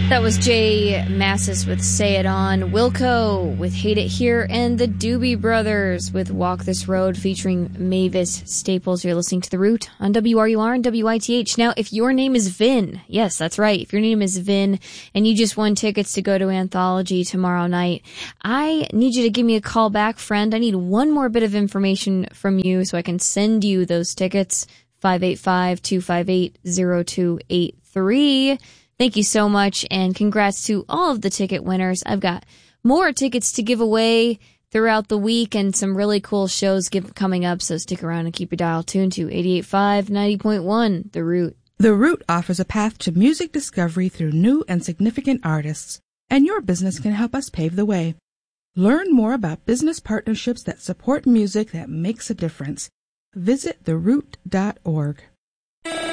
That was Jay Massis with Say It On, Wilco with Hate It Here, and the Doobie Brothers with Walk This Road featuring Mavis Staples. You're listening to The Root on WRUR and WITH. Now, if your name is Vin, yes, that's right, if your name is Vin and you just won tickets to go to Anthology tomorrow night, I need you to give me a call back, friend. I need one more bit of information from you so I can send you those tickets. 585-258-0283. Thank you so much, and congrats to all of the ticket winners. I've got more tickets to give away throughout the week and some really cool shows coming up, so stick around and keep your dial tuned to 88.5, 90.1, The Root. The Root offers a path to music discovery through new and significant artists, and your business can help us pave the way. Learn more about business partnerships that support music that makes a difference. Visit theroot.org.